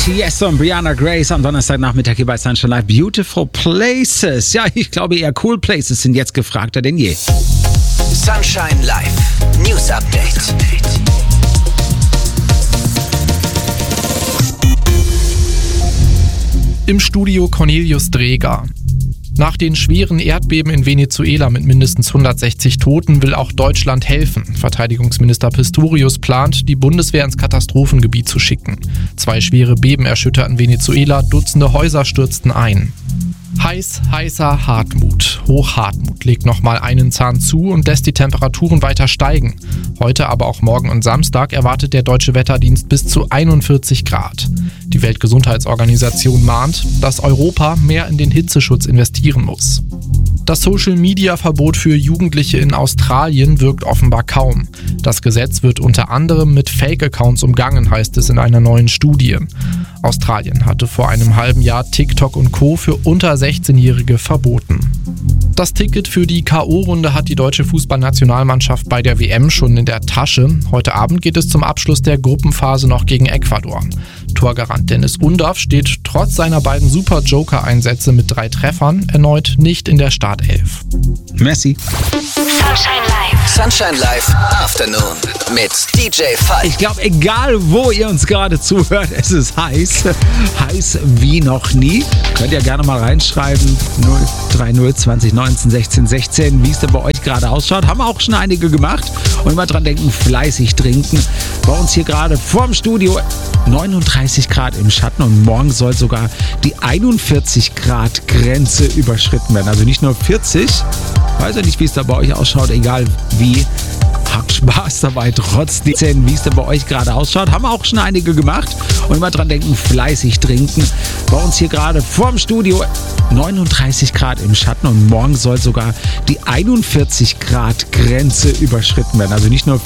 Tiesto und Brianna Grace am Donnerstagnachmittag hier bei Sunshine Live. Beautiful Places. Ja, ich glaube eher Cool Places sind jetzt gefragter denn je. Sunshine Live. News Update. Im Studio Cornelius Dreger. Nach den schweren Erdbeben in Venezuela mit mindestens 160 Toten will auch Deutschland helfen. Verteidigungsminister Pistorius plant, die Bundeswehr ins Katastrophengebiet zu schicken. 2 schwere Beben erschütterten Venezuela, Dutzende Häuser stürzten ein. Heißer Hartmut. Hochhartmut legt nochmal einen Zahn zu und lässt die Temperaturen weiter steigen. Heute, aber auch morgen und Samstag erwartet der Deutsche Wetterdienst bis zu 41 Grad. Die Weltgesundheitsorganisation mahnt, dass Europa mehr in den Hitzeschutz investieren muss. Das Social-Media-Verbot für Jugendliche in Australien wirkt offenbar kaum. Das Gesetz wird unter anderem mit Fake-Accounts umgangen, heißt es in einer neuen Studie. Australien hatte vor einem halben Jahr TikTok und Co. für unter 16-Jährige verboten. Das Ticket für die K.O.-Runde hat die deutsche Fußballnationalmannschaft bei der WM schon in der Tasche. Heute Abend geht es zum Abschluss der Gruppenphase noch gegen Ecuador. Torgarant Dennis Undaff steht trotz seiner beiden Super-Joker-Einsätze mit 3 Treffern erneut nicht in der Startelf. Messi. Sunshine Live. Sunshine Live Afternoon mit DJ Falk. Ich glaube, egal wo ihr uns gerade zuhört, es ist heiß. Heiß wie noch nie. Könnt ihr gerne mal reinschreiben. 030 2019 16 16, wie es denn bei euch gerade ausschaut. Haben auch schon einige gemacht. Und immer dran denken, fleißig trinken. Bei uns hier gerade vorm Studio 39 Grad im Schatten und morgen soll sogar die 41 Grad Grenze überschritten werden. Also nicht nur 40. Weiß ja nicht, wie es da bei euch ausschaut, egal wie. Habt Spaß dabei, trotzdem, wie es denn bei euch gerade ausschaut. Haben auch schon einige gemacht. Und immer dran denken, fleißig trinken. Bei uns hier gerade vorm Studio 39 Grad im Schatten und morgen soll sogar die 41 Grad Grenze überschritten werden. Also nicht nur